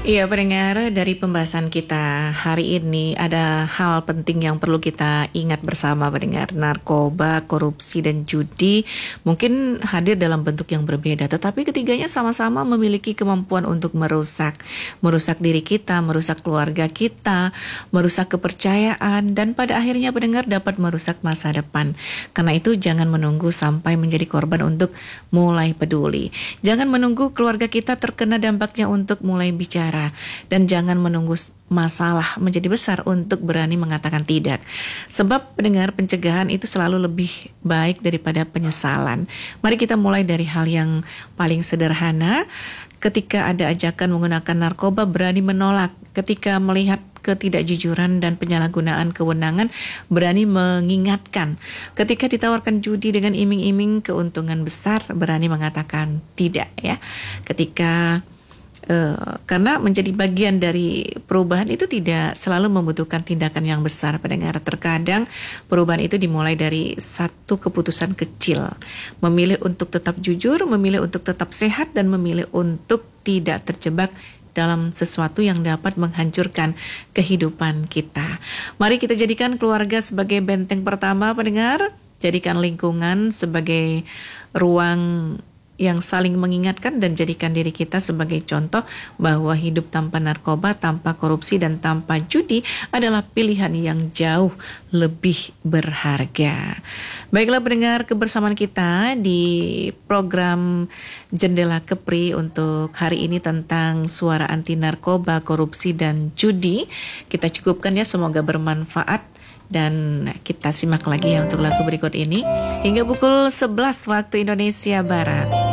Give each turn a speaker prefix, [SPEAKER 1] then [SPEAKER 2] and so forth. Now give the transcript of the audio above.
[SPEAKER 1] Iya, pendengar, dari pembahasan kita hari ini ada hal penting yang perlu kita ingat bersama, pendengar. Narkoba, korupsi, dan judi mungkin hadir dalam bentuk yang berbeda, tetapi ketiganya sama-sama memiliki kemampuan untuk merusak diri kita, merusak keluarga kita, merusak kepercayaan, dan pada akhirnya pendengar dapat merusak masa depan. Karena itu jangan menunggu sampai menjadi korban untuk mulai peduli. Jangan menunggu keluarga kita terkena dampaknya untuk mulai bicara. Dan jangan menunggu masalah menjadi besar untuk berani mengatakan tidak. Sebab pendengar, pencegahan itu selalu lebih baik daripada penyesalan. Mari kita mulai dari hal yang paling sederhana. Ketika ada ajakan menggunakan narkoba, berani menolak. Ketika melihat ketidakjujuran dan penyalahgunaan kewenangan, berani mengingatkan. Ketika ditawarkan judi dengan iming-iming keuntungan besar, berani mengatakan tidak, ya. Karena menjadi bagian dari perubahan itu tidak selalu membutuhkan tindakan yang besar, pendengar. Terkadang perubahan itu dimulai dari satu keputusan kecil. Memilih untuk tetap jujur, memilih untuk tetap sehat, dan memilih untuk tidak terjebak dalam sesuatu yang dapat menghancurkan kehidupan kita. Mari kita jadikan keluarga sebagai benteng pertama, pendengar. Jadikan lingkungan sebagai ruang yang saling mengingatkan, dan jadikan diri kita sebagai contoh bahwa hidup tanpa narkoba, tanpa korupsi, dan tanpa judi adalah pilihan yang jauh lebih berharga. Baiklah pendengar, kebersamaan kita di program Jendela Kepri untuk hari ini tentang suara anti narkoba, korupsi, dan judi. Kita cukupkan ya, semoga bermanfaat. Dan kita simak lagi ya untuk lagu berikut ini hingga pukul 11 waktu Indonesia Barat.